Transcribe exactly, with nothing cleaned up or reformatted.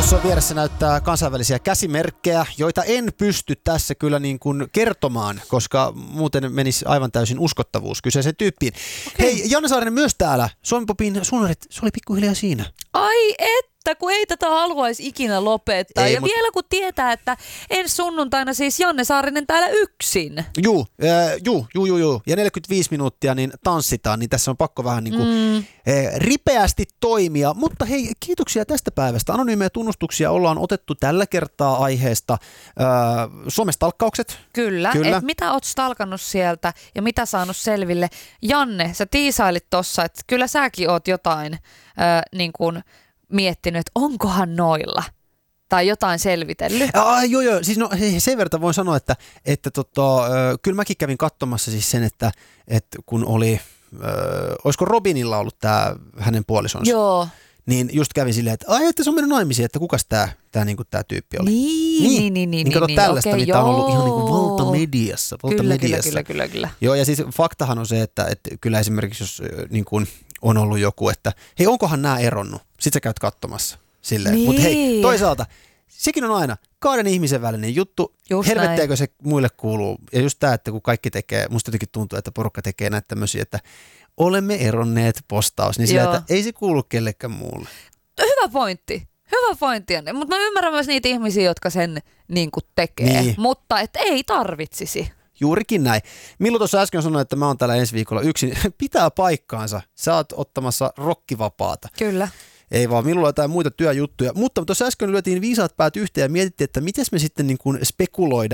Tuossa vieressä näyttää kansainvälisiä käsimerkkejä, joita en pysty tässä kyllä niin kuin kertomaan, koska muuten menisi aivan täysin uskottavuus kyseiseen tyyppiin. Okay. Hei, Janne Saarinen myös täällä. Suomi Popin suunnilleen, se oli pikkuhiljaa siinä. Ai että, kun ei tätä haluaisi ikinä lopettaa. Ei, ja mut... vielä kun tietää, että ensi sunnuntaina siis Janne Saarinen täällä yksin. Juu, äh, juu, juu, juu, juu. Ja neljäkymmentäviisi minuuttia niin tanssitaan, niin tässä on pakko vähän niin kuin mm. äh, ripeästi toimia. Mutta hei, kiitoksia tästä päivästä. Anonyymejä tunnustuksia ollaan otettu tällä kertaa aiheesta äh, somestalkkaukset. Kyllä, Kyllä. että mitä oot stalkannut sieltä ja mitä saanut selville. Janne, sä tiisailit tossa, että kyllä säkin oot jotain äh, niin kuin miettinyt, että onkohan noilla tai jotain selvitellyt. Ah, joo, joo. Siis no, sen verran voin sanoa, että, että tota, kyllä mäkin kävin katsomassa siis sen, että, että kun oli, äh, olisiko Robinilla ollut tämä hänen puolisonsa. Joo. Niin just kävin silleen, että ai, että se on mennyt naimisiin, että kukas tämä tää, niinku, tää tyyppi oli. Niin, niin, niin. Niin, niin, kato niin tällaista, okei, mitä on ollut joo. ihan niinku valtamediassa. valtamediassa. Kyllä, kyllä, kyllä, kyllä. Joo, ja siis faktahan on se, että, että kyllä esimerkiksi jos niin kuin on ollut joku, että hei, onkohan nämä eronnut? Sitten sä käyt katsomassa silleen. Niin. Mutta hei, toisaalta, sekin on aina kahden ihmisen välinen juttu. Just Hervetteekö näin. se muille kuuluu? Ja just tämä, että kun kaikki tekee, musta jotenkin tuntuu, että porukka tekee näitä tämmöisiä, että olemme eronneet postaus, niin sillä, että ei se kuulu kellekään muulle. Hyvä pointti. Hyvä pointti, Janne. Mutta mä ymmärrän myös niitä ihmisiä, jotka sen niin kuin tekee, Niin. mutta et ei tarvitsisi. Juurikin näin. Milloin tuossa äsken sanoin, että mä oon täällä ensi viikolla yksin. Pitää paikkaansa. Sä oot ottamassa rokkivapaata. Kyllä. Ei vaan, minulla on jotain muita työjuttuja. Mutta tuossa äsken lyötiin viisaat päät yhteen ja mietittiin, että miten me sitten niin kuin spekuloidaan